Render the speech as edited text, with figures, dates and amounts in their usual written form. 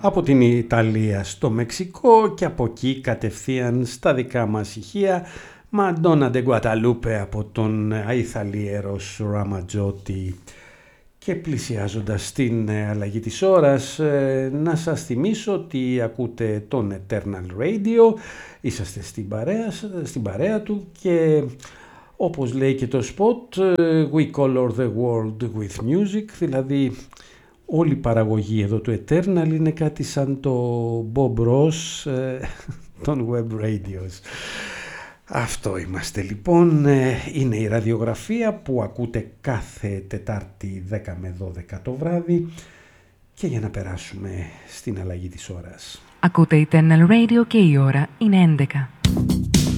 από την Ιταλία στο Μεξικό και από εκεί κατευθείαν στα δικά μας ηχεία, Μαντόνα ντε Γκουαταλούπε από τον Αϊθαλιέρος Ραματζότη. Και πλησιάζοντας στην αλλαγή της ώρας, να σας θυμίσω ότι ακούτε τον Eternal Radio, είσαστε στην παρέα του και όπως λέει και το spot, we color the world with music, δηλαδή όλη η παραγωγή εδώ του Eternal είναι κάτι σαν το Bob Ross των web radios. Αυτό είμαστε λοιπόν, είναι η ραδιογραφία που ακούτε κάθε Τετάρτη 10 με 12 το βράδυ και για να περάσουμε στην αλλαγή της ώρας. Ακούτε Eternal Radio και η ώρα είναι 11.